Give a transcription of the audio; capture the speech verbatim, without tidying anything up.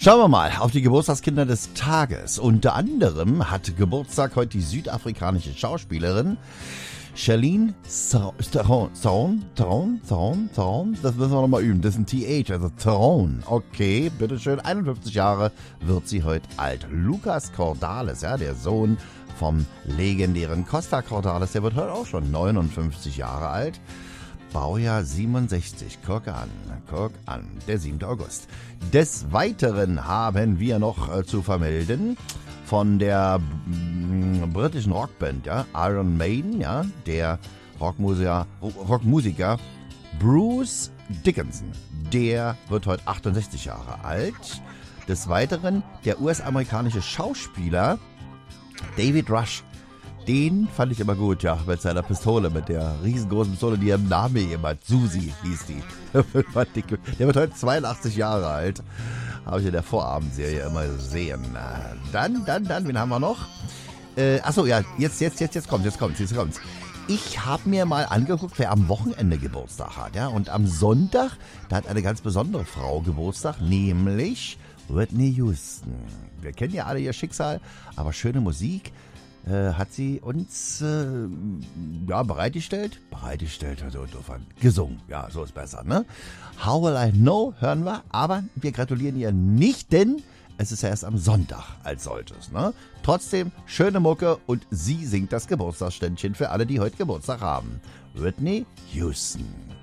Schauen wir mal auf die Geburtstagskinder des Tages. Unter anderem hat Geburtstag heute die südafrikanische Schauspielerin Charlize Theron. Theron? Theron? Theron? Theron? Das müssen wir nochmal üben. Das ist ein T H, also Theron. Okay, bitteschön. einundfünfzig Jahre wird sie heute alt. Lucas Cordalis, ja, der Sohn vom legendären Costa Cordalis, der wird heute auch schon neunundfünfzig Jahre alt. Baujahr siebenundsechzig. Guck an, guck an, der siebte August. Des Weiteren haben wir noch äh, zu vermelden von der mm, britischen Rockband, ja, Iron Maiden, ja, der Rockmusiker, Rockmusiker Bruce Dickinson. Der wird heute achtundsechzig Jahre alt. Des Weiteren der U S-amerikanische Schauspieler David Rush. Den fand ich immer gut, ja, mit seiner Pistole, mit der riesengroßen Pistole, die im Namen jemand, Susi hieß die. Der wird heute zweiundachtzig Jahre alt. Habe ich in der Vorabendserie immer gesehen. Dann, dann, dann, wen haben wir noch? Äh, achso, ja, jetzt, jetzt, jetzt, jetzt kommt, jetzt kommt, jetzt kommt's. Ich habe mir mal angeguckt, wer am Wochenende Geburtstag hat, ja, und am Sonntag, da hat eine ganz besondere Frau Geburtstag, nämlich Whitney Houston. Wir kennen ja alle ihr Schicksal, aber schöne Musik hat sie uns äh, ja, bereitgestellt, bereitgestellt, also insofern gesungen, ja, so ist besser, ne? How Will I Know hören wir, aber wir gratulieren ihr nicht, denn es ist ja erst am Sonntag als solches, ne? Trotzdem, schöne Mucke und sie singt das Geburtstagsständchen für alle, die heute Geburtstag haben. Whitney Houston.